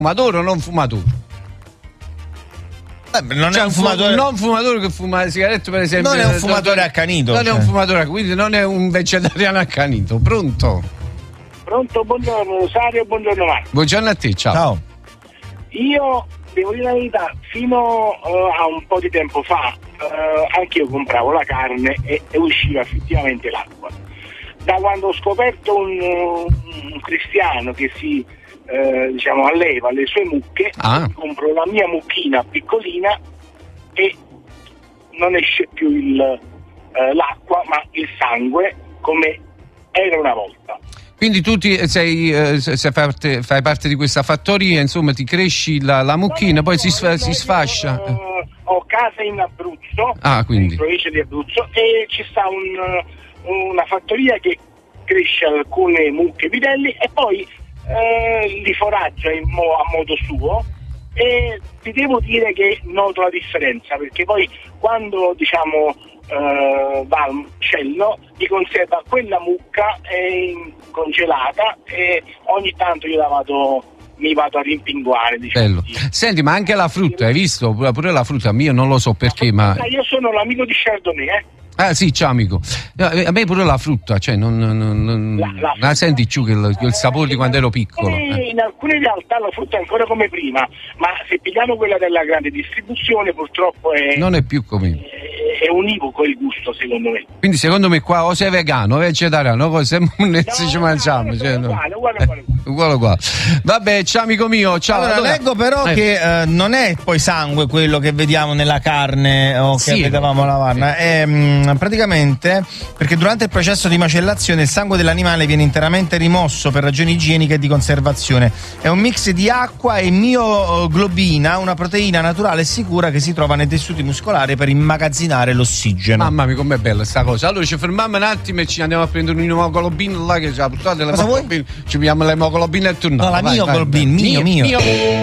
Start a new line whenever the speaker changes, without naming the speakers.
Fumatore o non fumatore?
Non è un fumatore.
Non fumatore che fuma le sigarette, per esempio.
Non è un fumatore accanito.
Non è un fumatore, quindi non è un vegetariano accanito. Pronto?
Pronto, buongiorno Rosario, buongiorno Marco.
Buongiorno a te, ciao.
Ciao.
Io devo dire la verità, fino a un po' di tempo fa anch'io compravo la carne e usciva effettivamente l'acqua. Da quando ho scoperto un cristiano che si alleva le sue mucche, compro la mia mucchina piccolina e non esce più l'acqua, ma il sangue come era una volta.
Quindi tu fai parte di questa fattoria, insomma, ti cresci la mucchina, poi si sfascia.
Ho casa in Abruzzo, in provincia di Abruzzo, e ci sta una fattoria che cresce alcune mucche vitelli e poi li foraggia a modo suo, e ti devo dire che noto la differenza, perché poi quando va al macello ti conserva quella mucca congelata e ogni tanto io mi vado a rimpinguare,
Bello. Senti, ma anche la frutta, hai visto? Pure la frutta, io non lo so perché, ma
io sono l'amico di Chardonnay,
Ah sì, ciao amico. A me pure la frutta, cioè la senti più che il sapore di quando ero piccolo.
In alcune realtà la frutta è ancora come prima, ma se pigliamo quella della grande distribuzione purtroppo
non è più come
è univoco il gusto, secondo me.
Quindi secondo me qua o sei vegano o vegetariano, cose ci mangiamo, uguale. Vabbè, ciao amico mio, ciao.
Allora, leggo però che non è poi sangue quello che vediamo nella carne o che vedevamo alla varna, è praticamente perché durante il processo di macellazione il sangue dell'animale viene interamente rimosso per ragioni igieniche e di conservazione. È un mix di acqua e mioglobina, una proteina naturale e sicura che si trova nei tessuti muscolari per immagazzinare l'ossigeno.
Mamma mia, com'è bella sta cosa. Allora ci fermiamo un attimo e ci andiamo a prendere un'imoglobina là che ci ha portato le
Cosa vuoi?
Ci pigliamo l'imoglobina e torniamo.
No, la mioglobina, mio.